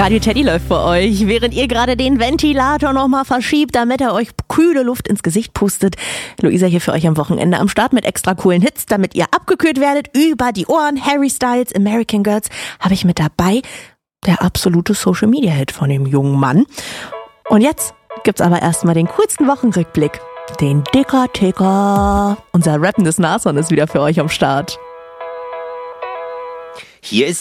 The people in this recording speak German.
Radio Teddy läuft für euch, während ihr gerade den Ventilator nochmal verschiebt, damit er euch kühle Luft ins Gesicht pustet. Luisa hier für euch am Wochenende am Start mit extra coolen Hits, damit ihr abgekühlt werdet über die Ohren. Harry Styles, American Girls habe ich mit dabei. Der absolute Social-Media-Hit von dem jungen Mann. Und jetzt gibt's aber erstmal den coolsten Wochenrückblick. Den Dicker-Ticker. Unser rappendes Nashorn ist wieder für euch am Start. Hier ist